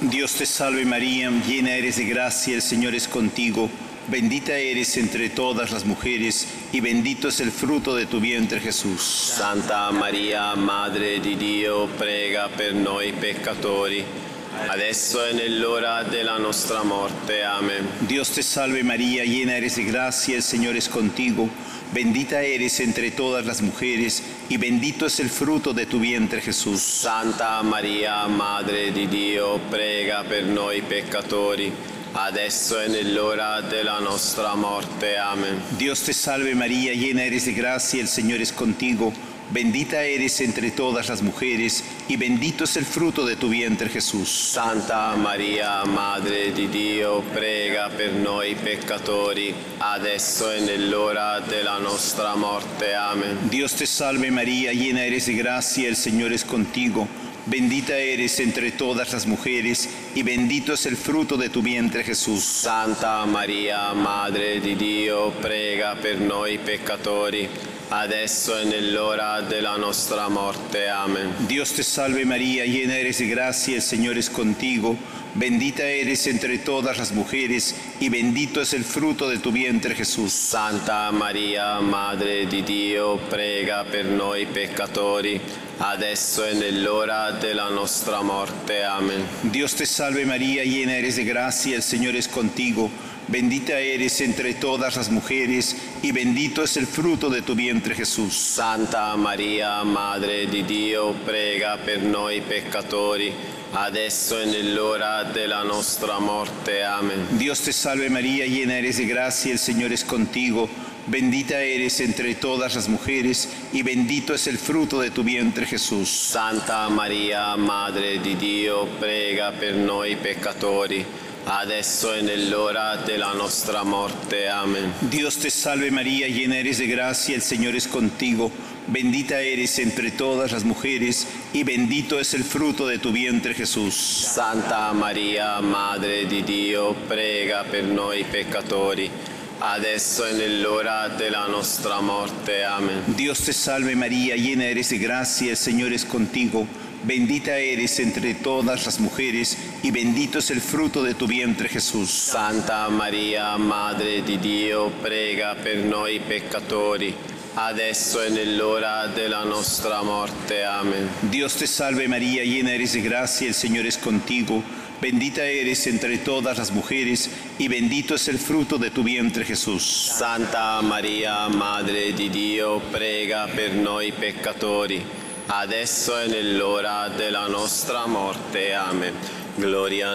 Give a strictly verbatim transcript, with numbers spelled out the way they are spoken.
Dios te salve María, llena eres de gracia, el Señor es contigo. Bendita eres entre todas las mujeres, y bendito es el fruto de tu vientre, Jesús. Santa Maria, Madre di Dio, prega per noi peccatori, adesso e nell'ora della nostra morte. Amén. Dios te salve María, llena eres de gracia, el Señor es contigo. Bendita eres entre todas las mujeres, y bendito es el fruto de tu vientre, Jesús. Santa Maria, Madre di Dio, prega per noi peccatori, adesso e nell'ora della nostra morte. Amén. Dios te salve María, llena eres de gracia, el Señor es contigo. Bendita eres entre todas las mujeres, y bendito es el fruto de tu vientre, Jesús. Santa Maria, Madre di Dio, prega per noi peccatori, adesso e nell'ora della nostra morte. Amén. Dios te salve María, llena eres de gracia, el Señor es contigo. Bendita eres entre todas las mujeres, y bendito es el fruto de tu vientre, Jesús. Santa Maria, Madre di Dio, prega per noi peccatori, adesso e nell'ora della nostra morte. Amén. Dios te salve María, llena eres de gracia, el Señor es contigo. Bendita eres entre todas las mujeres, y bendito es el fruto de tu vientre, Jesús. Santa Maria, Madre di Dio, prega per noi peccatori, adesso e nell'ora della nostra morte. Amén. Dios te salve María, llena eres de gracia, el Señor es contigo. Bendita eres entre todas las mujeres, y bendito es el fruto de tu vientre, Jesús. Santa Maria, Madre di Dio, prega per noi peccatori, adesso e nell'ora della nostra morte. Amén. Dios te salve María, llena eres de gracia, el Señor es contigo. Bendita eres entre todas las mujeres, y bendito es el fruto de tu vientre, Jesús. Santa Maria, Madre di Dio, prega per noi peccatori, adesso e nell'ora della nostra morte. Amén. Dios te salve María, llena eres de gracia, el Señor es contigo. Bendita eres entre todas las mujeres, y bendito es el fruto de tu vientre, Jesús. Santa Maria, Madre di Dio, prega per noi peccatori, adesso e nell'ora della nostra morte. Amén. Dios te salve María, llena eres de gracia, el Señor es contigo. Bendita eres entre todas las mujeres, y bendito es el fruto de tu vientre, Jesús. Santa Maria, Madre di Dio, prega per noi peccatori, adesso e nell'ora della nostra morte. Amén. Dios te salve María, llena eres de gracia, el Señor es contigo. Bendita eres entre todas las mujeres, y bendito es el fruto de tu vientre, Jesús. Santa Maria, Madre di Dio, prega per noi peccatori, adesso e nell'ora della nostra morte. Amén. Gloria